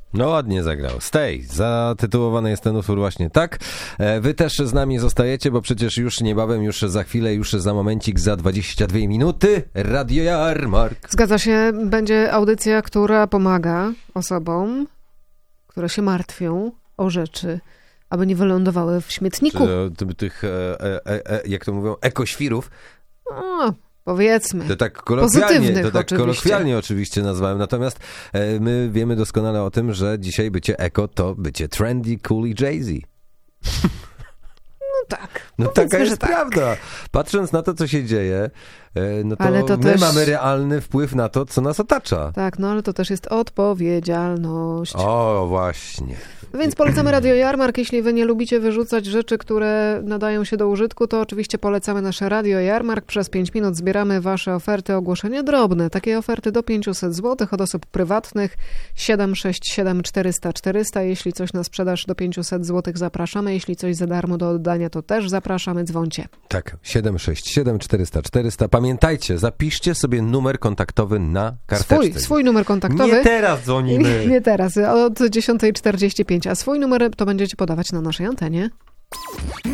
No ładnie zagrał. Stay. Zatytułowany jest ten utwór właśnie tak. Wy też z nami zostajecie, bo przecież już niebawem, już za chwilę, już za momencik, za 22 minuty Radio Jarmark. Zgadza się, będzie audycja, która pomaga osobom, które się martwią o rzeczy, aby nie wylądowały w śmietniku. Tych, jak to mówią, ekoświrów. O, powiedzmy. To tak kolokwialnie oczywiście nazwałem. Natomiast my wiemy doskonale o tym, że dzisiaj bycie eko to bycie trendy, cool i Jay-Z. No tak. No taka jest prawda. Patrząc na to, co się dzieje, no to my mamy realny wpływ na to, co nas otacza. Tak, no ale to też jest odpowiedzialność. O, właśnie. Więc polecamy Radio Jarmark. Jeśli wy nie lubicie wyrzucać rzeczy, które nadają się do użytku, to oczywiście polecamy nasze Radio Jarmark. Przez 5 minut zbieramy wasze oferty, ogłoszenia drobne. Takie oferty do 500 zł od osób prywatnych. 767 400 400. Jeśli coś na sprzedaż do 500 zł zapraszamy. Jeśli coś za darmo do oddania, to też zapraszamy. Dzwońcie. Tak, 767 400 400. Pamiętajcie, zapiszcie sobie numer kontaktowy na karteczce. Swój numer kontaktowy. Nie teraz dzwonimy. Nie teraz, od 10:45. A swój numer to będziecie podawać na naszej antenie.